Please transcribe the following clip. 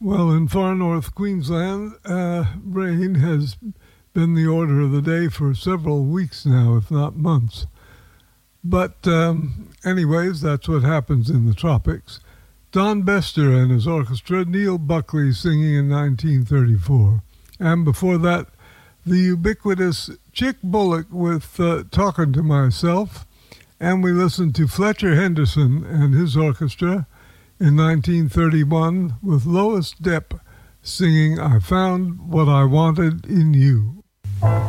Well, in far north Queensland, rain has been the order of the day for several weeks now, if not months. But anyways, that's what happens in the tropics. Don Bester and his orchestra, Neil Buckley singing in 1934. And before that, the ubiquitous Chick Bullock with Talking to Myself. And we listened to Fletcher Henderson and his orchestra in 1931 with Lois Depp singing I Found What I Wanted in You.